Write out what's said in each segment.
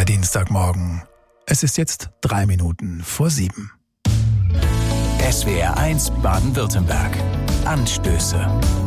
Dienstagmorgen. Es ist jetzt 3 Minuten vor 7. SWR 1 Baden-Württemberg. Anstöße.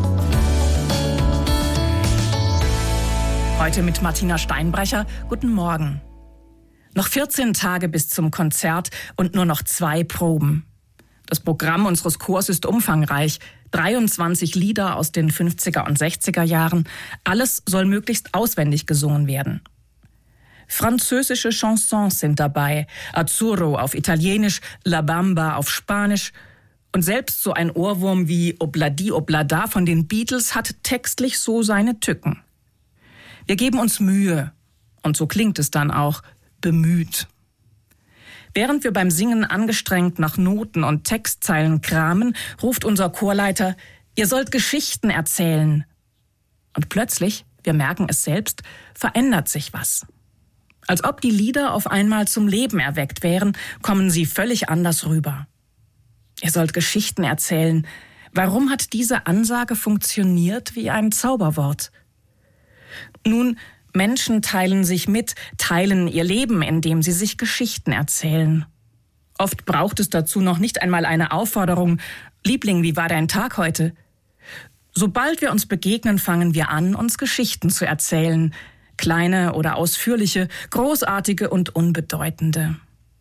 Heute mit Martina Steinbrecher. Guten Morgen. Noch 14 Tage bis zum Konzert und nur noch 2 Proben. Das Programm unseres Chors ist umfangreich. 23 Lieder aus den 50er und 60er Jahren. Alles soll möglichst auswendig gesungen werden. Französische Chansons sind dabei, Azzurro auf Italienisch, La Bamba auf Spanisch. Und selbst so ein Ohrwurm wie Obladi Oblada von den Beatles hat textlich so seine Tücken. Wir geben uns Mühe, und so klingt es dann auch, bemüht. Während wir beim Singen angestrengt nach Noten und Textzeilen kramen, ruft unser Chorleiter, ihr sollt Geschichten erzählen. Und plötzlich, wir merken es selbst, verändert sich was. Als ob die Lieder auf einmal zum Leben erweckt wären, kommen sie völlig anders rüber. Ihr sollt Geschichten erzählen. Warum hat diese Ansage funktioniert wie ein Zauberwort? Nun, Menschen teilen sich mit, teilen ihr Leben, indem sie sich Geschichten erzählen. Oft braucht es dazu noch nicht einmal eine Aufforderung, Liebling, wie war dein Tag heute? Sobald wir uns begegnen, fangen wir an, uns Geschichten zu erzählen. Kleine oder ausführliche, großartige und unbedeutende.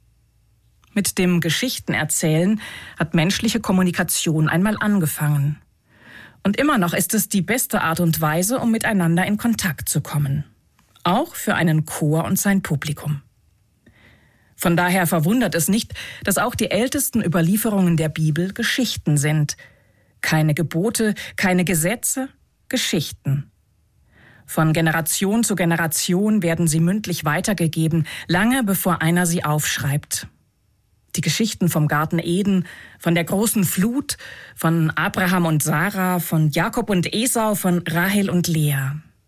Mit dem Geschichtenerzählen hat menschliche Kommunikation einmal angefangen. Und immer noch ist es die beste Art und Weise, um miteinander in Kontakt zu kommen. Auch für einen Chor und sein Publikum. Von daher verwundert es nicht, dass auch die ältesten Überlieferungen der Bibel Geschichten sind. Keine Gebote, keine Gesetze, Geschichten. Von Generation zu Generation werden sie mündlich weitergegeben, lange bevor einer sie aufschreibt. Die Geschichten vom Garten Eden, von der großen Flut, von Abraham und Sarah, von Jakob und Esau, von Rahel und Lea.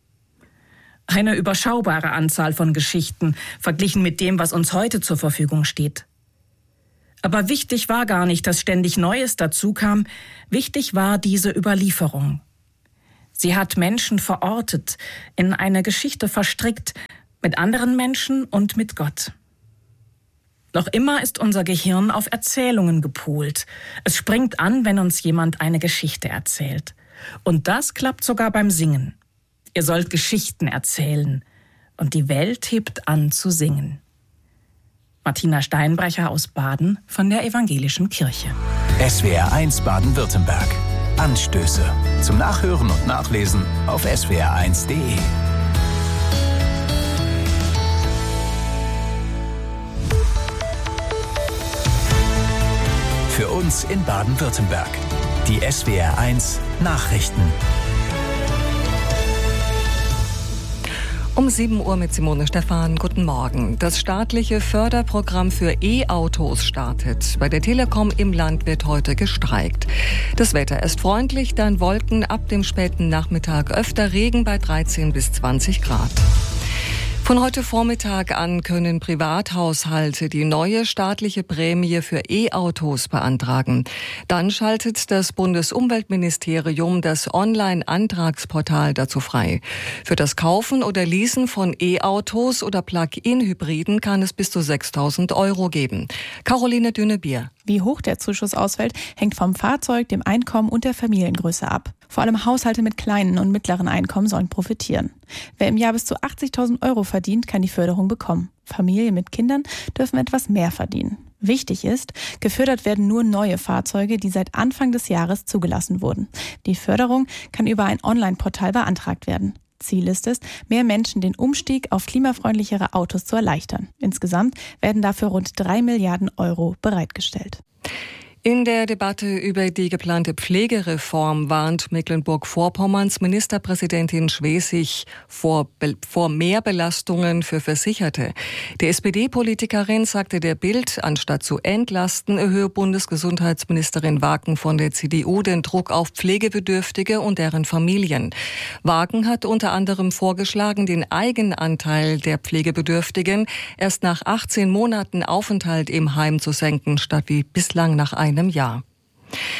Eine überschaubare Anzahl von Geschichten, verglichen mit dem, was uns heute zur Verfügung steht. Aber wichtig war gar nicht, dass ständig Neues dazukam. Wichtig war diese Überlieferung. Sie hat Menschen verortet, in eine Geschichte verstrickt, mit anderen Menschen und mit Gott. Noch immer ist unser Gehirn auf Erzählungen gepolt. Es springt an, wenn uns jemand eine Geschichte erzählt. Und das klappt sogar beim Singen. Ihr sollt Geschichten erzählen. Und die Welt hebt an zu singen. Martina Steinbrecher aus Baden von der Evangelischen Kirche. SWR 1 Baden-Württemberg. Anstöße. Zum Nachhören und Nachlesen auf swr1.de. Für uns in Baden-Württemberg. Die SWR 1 Nachrichten. Um 7 Uhr mit Simone Stephan. Guten Morgen. Das staatliche Förderprogramm für E-Autos startet. Bei der Telekom im Land wird heute gestreikt. Das Wetter ist freundlich, dann Wolken, ab dem späten Nachmittag öfter Regen bei 13 bis 20 Grad. Von heute Vormittag an können Privathaushalte die neue staatliche Prämie für E-Autos beantragen. Dann schaltet das Bundesumweltministerium das Online-Antragsportal dazu frei. Für das Kaufen oder Leasen von E-Autos oder Plug-in-Hybriden kann es bis zu 6.000 € geben. Caroline Dünnebier. Wie hoch der Zuschuss ausfällt, hängt vom Fahrzeug, dem Einkommen und der Familiengröße ab. Vor allem Haushalte mit kleinen und mittleren Einkommen sollen profitieren. Wer im Jahr bis zu 80.000 € verdient, kann die Förderung bekommen. Familien mit Kindern dürfen etwas mehr verdienen. Wichtig ist, gefördert werden nur neue Fahrzeuge, die seit Anfang des Jahres zugelassen wurden. Die Förderung kann über ein Online-Portal beantragt werden. Ziel ist es, mehr Menschen den Umstieg auf klimafreundlichere Autos zu erleichtern. Insgesamt werden dafür rund 3 Milliarden € bereitgestellt. In der Debatte über die geplante Pflegereform warnt Mecklenburg-Vorpommerns Ministerpräsidentin Schwesig vor Mehrbelastungen für Versicherte. Die SPD-Politikerin sagte der Bild, anstatt zu entlasten, erhöhe Bundesgesundheitsministerin Wagen von der CDU den Druck auf Pflegebedürftige und deren Familien. Wagen hat unter anderem vorgeschlagen, den Eigenanteil der Pflegebedürftigen erst nach 18 Monaten Aufenthalt im Heim zu senken, statt wie bislang nach einem Jahr.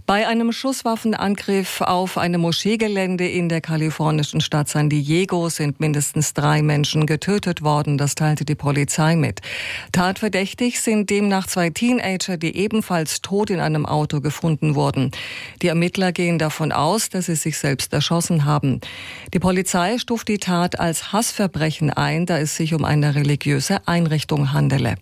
Bei einem Schusswaffenangriff auf einem Moscheegelände in der kalifornischen Stadt San Diego sind mindestens 3 Menschen getötet worden, das teilte die Polizei mit. Tatverdächtig sind demnach 2 Teenager, die ebenfalls tot in einem Auto gefunden wurden. Die Ermittler gehen davon aus, dass sie sich selbst erschossen haben. Die Polizei stuft die Tat als Hassverbrechen ein, da es sich um eine religiöse Einrichtung handele.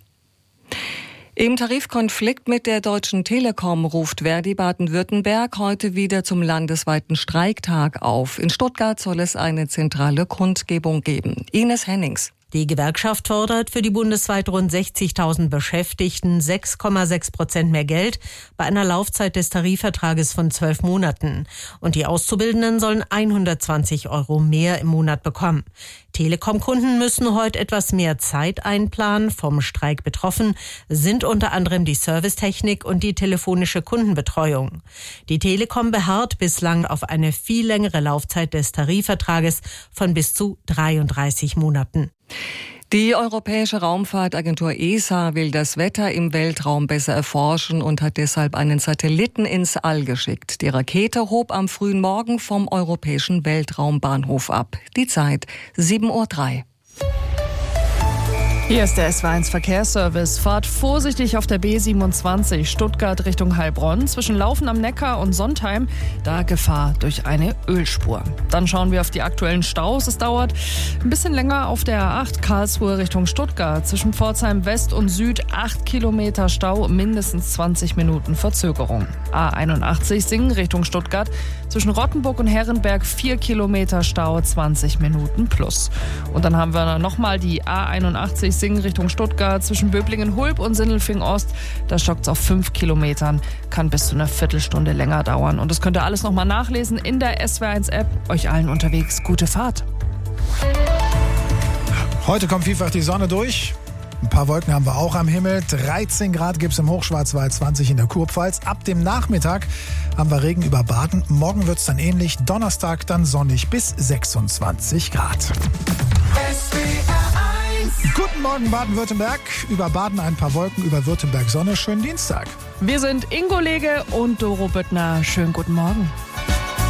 Im Tarifkonflikt mit der Deutschen Telekom ruft Verdi Baden-Württemberg heute wieder zum landesweiten Streiktag auf. In Stuttgart soll es eine zentrale Kundgebung geben. Ines Hennings. Die Gewerkschaft fordert für die bundesweit rund 60.000 Beschäftigten 6,6% mehr Geld bei einer Laufzeit des Tarifvertrages von 12 Monaten. Und die Auszubildenden sollen 120 € mehr im Monat bekommen. Telekom-Kunden müssen heute etwas mehr Zeit einplanen. Vom Streik betroffen sind unter anderem die Servicetechnik und die telefonische Kundenbetreuung. Die Telekom beharrt bislang auf eine viel längere Laufzeit des Tarifvertrages von bis zu 33 Monaten. Die Europäische Raumfahrtagentur ESA will das Wetter im Weltraum besser erforschen und hat deshalb einen Satelliten ins All geschickt. Die Rakete hob am frühen Morgen vom Europäischen Weltraumbahnhof ab. Die Zeit 7:03 Uhr. Hier ist der SW1 Verkehrsservice. Fahrt vorsichtig auf der B27 Stuttgart Richtung Heilbronn zwischen Laufen am Neckar und Sontheim. Da Gefahr durch eine Ölspur. Dann schauen wir auf die aktuellen Staus. Es dauert ein bisschen länger auf der A8 Karlsruhe Richtung Stuttgart. Zwischen Pforzheim West und Süd 8 Kilometer Stau, mindestens 20 Minuten Verzögerung. A81 Singen Richtung Stuttgart. Zwischen Rottenburg und Herrenberg 4 Kilometer Stau, 20 Minuten plus. Und dann haben wir nochmal die A81 Singen Richtung Stuttgart zwischen Böblingen-Hulb und Sindelfingen-Ost. Da stockt es auf 5 Kilometern, kann bis zu einer Viertelstunde länger dauern. Und das könnt ihr alles nochmal nachlesen in der SW1-App. Euch allen unterwegs gute Fahrt. Heute kommt vielfach die Sonne durch. Ein paar Wolken haben wir auch am Himmel. 13 Grad gibt es im Hochschwarzwald, 20 in der Kurpfalz. Ab dem Nachmittag haben wir Regen über Baden. Morgen wird es dann ähnlich. Donnerstag dann sonnig bis 26 Grad. Guten Morgen Baden-Württemberg. Über Baden ein paar Wolken, über Württemberg Sonne. Schönen Dienstag. Wir sind Ingo Lege und Doro Büttner. Schönen guten Morgen.